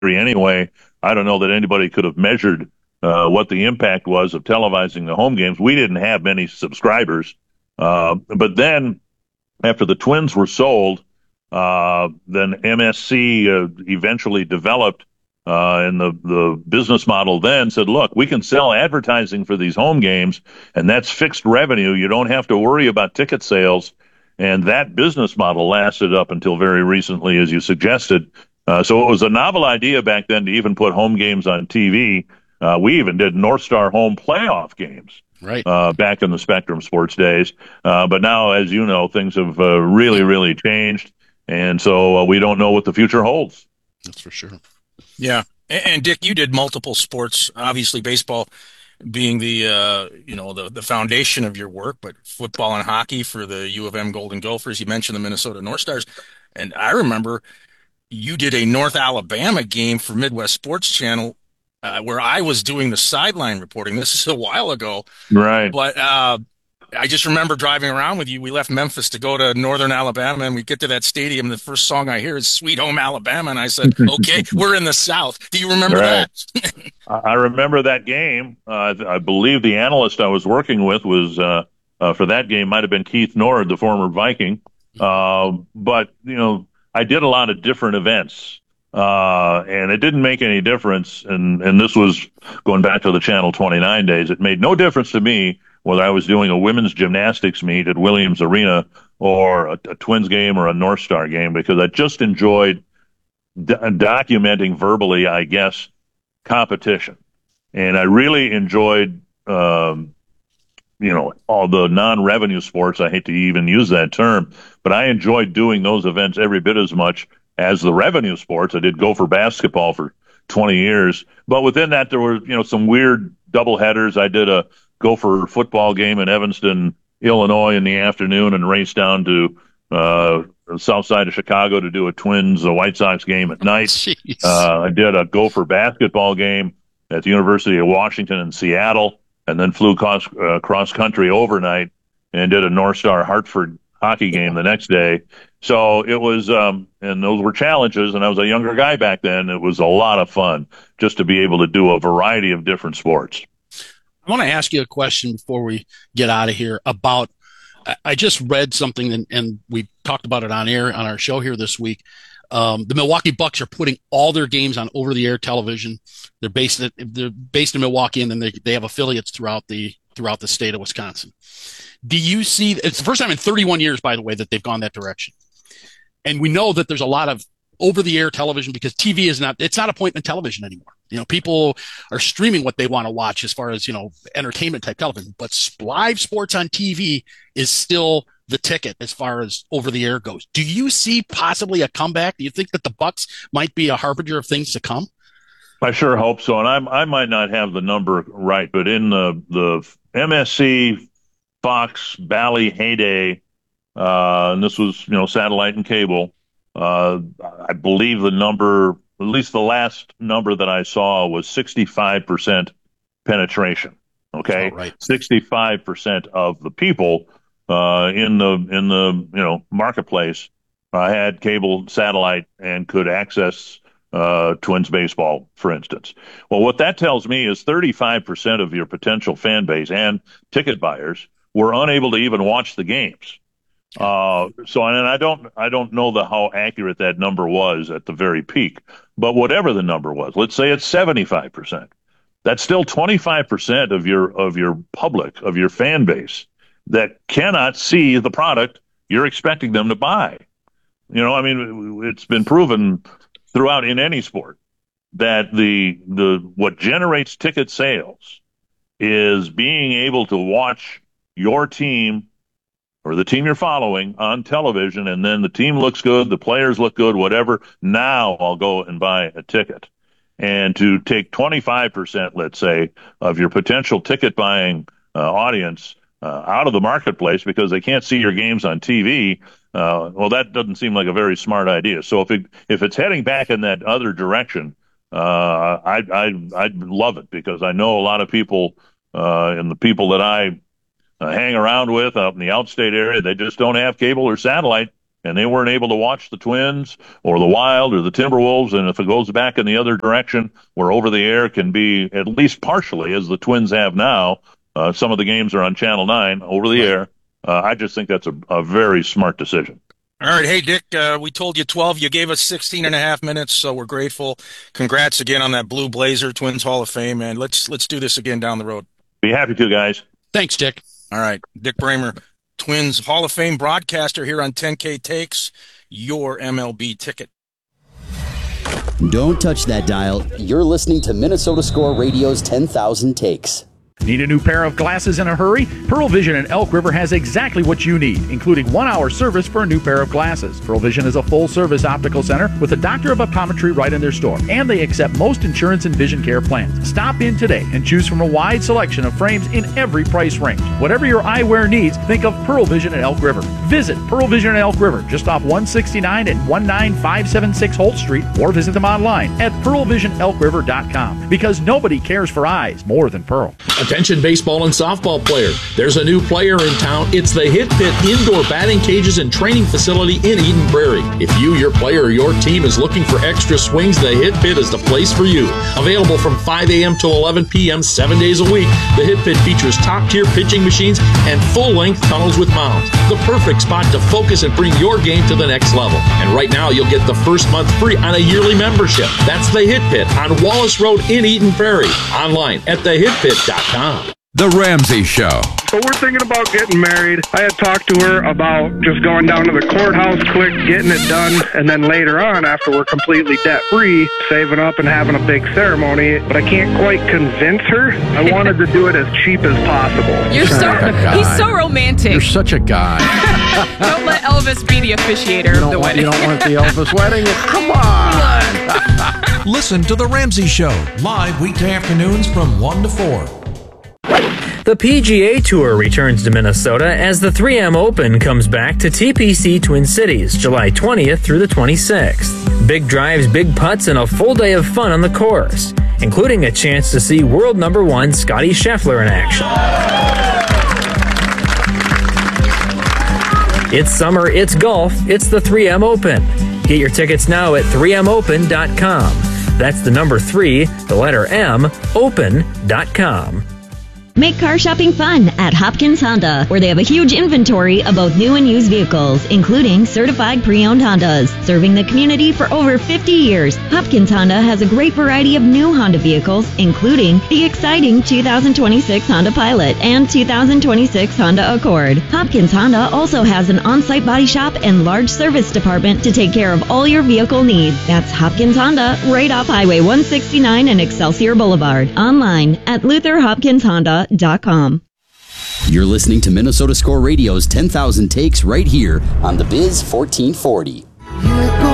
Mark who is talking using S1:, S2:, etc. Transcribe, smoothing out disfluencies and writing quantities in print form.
S1: anyway. I don't know that anybody could have measured what the impact was of televising the home games. We didn't have many subscribers. But then after the Twins were sold, then MSC eventually developed, and the business model then said, look, we can sell advertising for these home games, and that's fixed revenue. You don't have to worry about ticket sales. And that business model lasted up until very recently, as you suggested. So it was a novel idea back then to even put home games on TV. We even did North Star home playoff games.
S2: Right.
S1: Back in the Spectrum Sports days. But now, as you know, things have really, really changed. And so we don't know what the future holds.
S2: That's for sure.
S3: Yeah. And Dick, you did multiple sports, obviously baseball being the foundation of your work, but football and hockey for the U of M Golden Gophers. You mentioned the Minnesota North Stars. And I remember you did a North Alabama game for Midwest Sports Channel where I was doing the sideline reporting. This is a while ago.
S1: Right.
S3: But I just remember driving around with you. We left Memphis to go to Northern Alabama, and we get to that stadium. The first song I hear is Sweet Home Alabama. And I said, okay, we're in the South. Do you remember that?
S1: I remember that game. I believe the analyst I was working with was, for that game, might have been Keith Nord, the former Viking. But, I did a lot of different events. And it didn't make any difference. And this was going back to the Channel 29 days. It made no difference to me whether I was doing a women's gymnastics meet at Williams Arena or a Twins game or a North Star game, because I just enjoyed documenting verbally, I guess, competition. And I really enjoyed, all the non-revenue sports. I hate to even use that term, but I enjoyed doing those events every bit as much as the revenue sports. I did Gopher basketball for 20 years, but within that there were, some weird double headers. I did a Gopher football game in Evanston, Illinois in the afternoon and raced down to the south side of Chicago to do a White Sox game at night. I did a Gopher basketball game at the University of Washington in Seattle, and then flew cross country overnight and did a North Star Hartford hockey game the next day. So it was, and those were challenges, and I was a younger guy back then. It was a lot of fun just to be able to do a variety of different sports.
S2: I want to ask you a question before we get out of here about, I just read something and we talked about it on air on our show here this week. The Milwaukee Bucks are putting all their games on over-the-air television. They're based in Milwaukee, and then they have affiliates throughout the state of Wisconsin. Do you see, it's the first time in 31 years, by the way, that they've gone that direction. And we know that there's a lot of over-the-air television because TV it's not appointment television anymore. People are streaming what they want to watch as far as, entertainment type television, but live sports on TV is still the ticket as far as over the air goes. Do you see possibly a comeback? Do you think that the Bucks might be a harbinger of things to come?
S1: I sure hope so. And I might not have the number right, but in the MSC Fox Bally heyday, and this was, satellite and cable, I believe the number, at least the last number that I saw, was 65% penetration. Okay.
S2: Right.
S1: 65% of the people, in the marketplace, had cable satellite and could access, Twins baseball, for instance. Well, what that tells me is 35% of your potential fan base and ticket buyers were unable to even watch the games. And I don't know how accurate that number was at the very peak, but whatever the number was, let's say it's 75%. That's still 25% of your public, of your fan base that cannot see the product you're expecting them to buy. It's been proven throughout in any sport that what generates ticket sales is being able to watch your team or the team you're following on television, and then the team looks good, the players look good, whatever. Now I'll go and buy a ticket. And to take 25%, let's say, of your potential ticket buying audience out of the marketplace because they can't see your games on TV, that doesn't seem like a very smart idea. So if it's heading back in that other direction, I'd love it, because I know a lot of people, and the people that I hang around with out in the outstate area, they just don't have cable or satellite, and they weren't able to watch the Twins or the Wild or the Timberwolves. And if it goes back in the other direction, where over the air can be at least partially, as the Twins have now, some of the games are on Channel 9 over the air. I just think that's a very smart decision.
S3: All right. Hey, Dick, we told you 12. You gave us 16 and a half minutes, so we're grateful. Congrats again on that Blue Blazer Twins Hall of Fame, man. Let's do this again down the road.
S1: Be happy to, guys.
S2: Thanks, Dick.
S3: All right. Dick Bramer, Twins Hall of Fame broadcaster here on 10K Takes, your MLB ticket.
S4: Don't touch that dial. You're listening to Minnesota Score Radio's 10,000 Takes.
S5: Need a new pair of glasses in a hurry? Pearl Vision in Elk River has exactly what you need, including 1-hour service for a new pair of glasses. Pearl Vision is a full-service optical center with a doctor of optometry right in their store, and they accept most insurance and vision care plans. Stop in today and choose from a wide selection of frames in every price range. Whatever your eyewear needs, think of Pearl Vision in Elk River. Visit Pearl Vision in Elk River, just off 169 and 19576 Holt Street, or visit them online at pearlvisionelkriver.com, because nobody cares for eyes more than Pearl.
S6: Attention baseball and softball players. There's a new player in town. It's the Hit Pit Indoor Batting Cages and Training Facility in Eden Prairie. If you, your player, or your team is looking for extra swings, the Hit Pit is the place for you. Available from 5 a.m. to 11 p.m. 7 days a week, the Hit Pit features top-tier pitching machines and full-length tunnels with mounds. The perfect spot to focus and bring your game to the next level. And right now, you'll get the first month free on a yearly membership. That's the Hit Pit on Wallace Road in Eden Prairie. Online at thehitpit.com.
S7: The Ramsey Show.
S8: So we're thinking about getting married. I had talked to her about just going down to the courthouse quick, getting it done, and then later on, after we're completely debt-free, saving up and having a big ceremony. But I can't quite convince her. I wanted to do it as cheap as possible.
S9: He's so romantic.
S7: You're such a guy.
S9: Don't let Elvis be the officiator of the wedding.
S7: You don't want the Elvis wedding? Come on! Listen to The Ramsey Show, live weekday afternoons from 1 to 4.
S10: The PGA Tour returns to Minnesota as the 3M Open comes back to TPC Twin Cities, July 20th through the 26th. Big drives, big putts, and a full day of fun on the course, including a chance to see world number 1 Scottie Scheffler in action. It's summer, it's golf, it's the 3M Open. Get your tickets now at 3mopen.com. That's the number 3, the letter M, open.com.
S11: Make car shopping fun at Hopkins Honda, where they have a huge inventory of both new and used vehicles, including certified pre-owned Hondas. Serving the community for over 50 years, Hopkins Honda has a great variety of new Honda vehicles, including the exciting 2026 Honda Pilot and 2026 Honda Accord. Hopkins Honda also has an on-site body shop and large service department to take care of all your vehicle needs. That's Hopkins Honda, right off Highway 169 and Excelsior Boulevard. Online at LutherHopkinsHonda.com.
S4: You're listening to Minnesota Score Radio's 10,000 Takes right here on the Biz 1440.